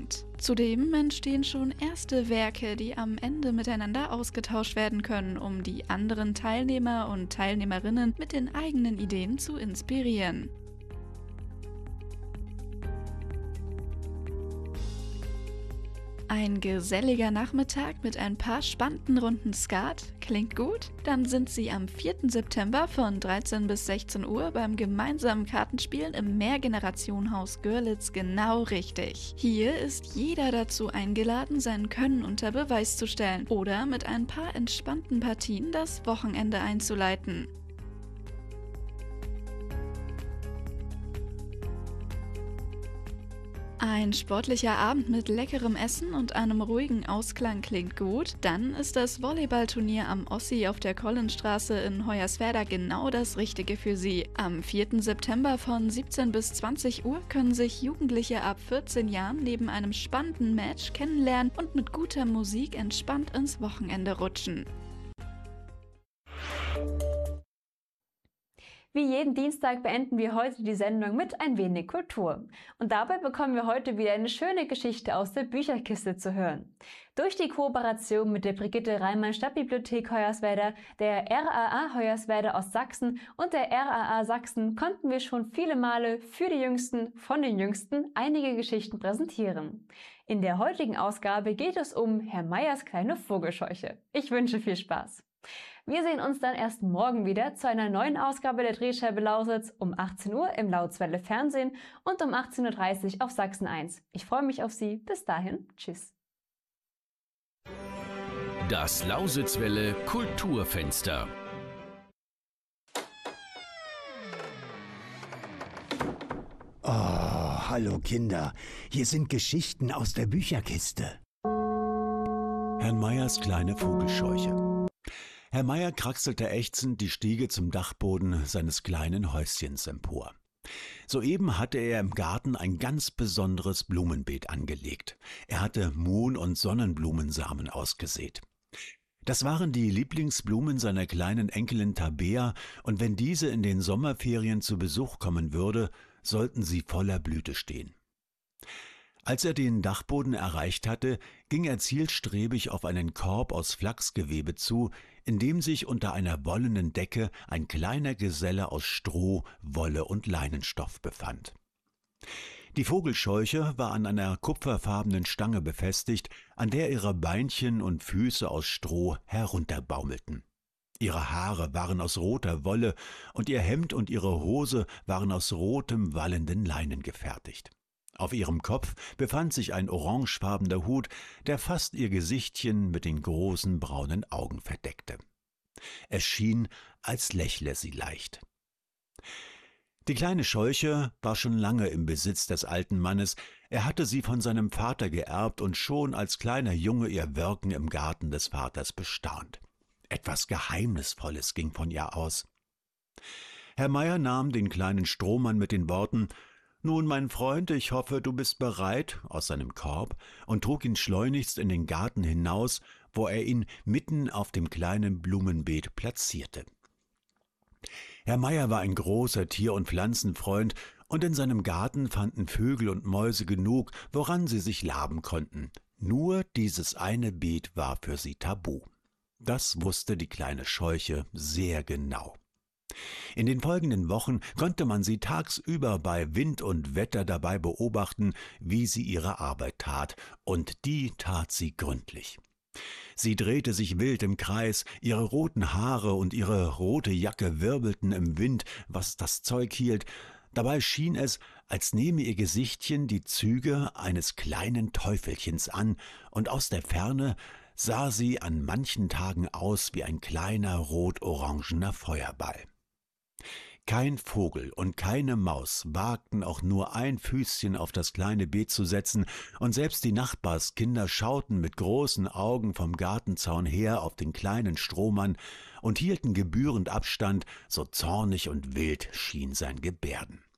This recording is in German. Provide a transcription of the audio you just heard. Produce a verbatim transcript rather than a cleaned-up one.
Abend. Zudem entstehen schon erste Werke, die am Ende miteinander ausgetauscht werden können, um die anderen Teilnehmer und Teilnehmerinnen mit den eigenen Ideen zu inspirieren. Ein geselliger Nachmittag mit ein paar spannenden Runden Skat? Klingt gut? Dann sind Sie am vierten September von dreizehn bis sechzehn Uhr beim gemeinsamen Kartenspielen im Mehrgenerationenhaus Görlitz genau richtig. Hier ist jeder dazu eingeladen, sein Können unter Beweis zu stellen oder mit ein paar entspannten Partien das Wochenende einzuleiten. Ein sportlicher Abend mit leckerem Essen und einem ruhigen Ausklang klingt gut. Dann ist das Volleyballturnier am Ossi auf der Kollenstraße in Hoyerswerda genau das Richtige für Sie. Am vierten September von siebzehn bis zwanzig Uhr können sich Jugendliche ab vierzehn Jahren neben einem spannenden Match kennenlernen und mit guter Musik entspannt ins Wochenende rutschen. Wie jeden Dienstag beenden wir heute die Sendung mit ein wenig Kultur. Und dabei bekommen wir heute wieder eine schöne Geschichte aus der Bücherkiste zu hören. Durch die Kooperation mit der Brigitte Reimann Stadtbibliothek Hoyerswerda, der R A A Hoyerswerda Ostsachsen und der R A A Sachsen konnten wir schon viele Male für die Jüngsten von den Jüngsten einige Geschichten präsentieren. In der heutigen Ausgabe geht es um Herr Meyers kleine Vogelscheuche. Ich wünsche viel Spaß. Wir sehen uns dann erst morgen wieder zu einer neuen Ausgabe der Drehscheibe Lausitz um achtzehn Uhr im Lautzwelle Fernsehen und um achtzehn Uhr dreißig auf Sachsen eins. Ich freue mich auf Sie. Bis dahin. Tschüss. Das Lausitzwelle Kulturfenster. Oh, hallo Kinder. Hier sind Geschichten aus der Bücherkiste. Herrn Meyers kleine Vogelscheuche. Herr Meyer kraxelte ächzend die Stiege zum Dachboden seines kleinen Häuschens empor. Soeben hatte er im Garten ein ganz besonderes Blumenbeet angelegt. Er hatte Mohn- und Sonnenblumensamen ausgesät. Das waren die Lieblingsblumen seiner kleinen Enkelin Tabea, und wenn diese in den Sommerferien zu Besuch kommen würde, sollten sie voller Blüte stehen. Als er den Dachboden erreicht hatte, ging er zielstrebig auf einen Korb aus Flachsgewebe zu, in dem sich unter einer wollenen Decke ein kleiner Geselle aus Stroh, Wolle und Leinenstoff befand. Die Vogelscheuche war an einer kupferfarbenen Stange befestigt, an der ihre Beinchen und Füße aus Stroh herunterbaumelten. Ihre Haare waren aus roter Wolle und ihr Hemd und ihre Hose waren aus rotem, wallenden Leinen gefertigt. Auf ihrem Kopf befand sich ein orangefarbener Hut, der fast ihr Gesichtchen mit den großen braunen Augen verdeckte. Es schien, als lächle sie leicht. Die kleine Scheuche war schon lange im Besitz des alten Mannes. Er hatte sie von seinem Vater geerbt und schon als kleiner Junge ihr Wirken im Garten des Vaters bestaunt. Etwas Geheimnisvolles ging von ihr aus. Herr Meyer nahm den kleinen Strohmann mit den Worten: »Nun, mein Freund, ich hoffe, du bist bereit«, aus seinem Korb und trug ihn schleunigst in den Garten hinaus, wo er ihn mitten auf dem kleinen Blumenbeet platzierte. Herr Meyer war ein großer Tier- und Pflanzenfreund, und in seinem Garten fanden Vögel und Mäuse genug, woran sie sich laben konnten. Nur dieses eine Beet war für sie tabu. Das wusste die kleine Scheuche sehr genau. In den folgenden Wochen konnte man sie tagsüber bei Wind und Wetter dabei beobachten, wie sie ihre Arbeit tat, und die tat sie gründlich. Sie drehte sich wild im Kreis, ihre roten Haare und ihre rote Jacke wirbelten im Wind, was das Zeug hielt. Dabei schien es, als nehme ihr Gesichtchen die Züge eines kleinen Teufelchens an, und aus der Ferne sah sie an manchen Tagen aus wie ein kleiner rot-orangener Feuerball. Kein Vogel und keine Maus wagten auch nur ein Füßchen auf das kleine Beet zu setzen, und selbst die Nachbarskinder schauten mit großen Augen vom Gartenzaun her auf den kleinen Strohmann und hielten gebührend Abstand, so zornig und wild schien sein Gebärden.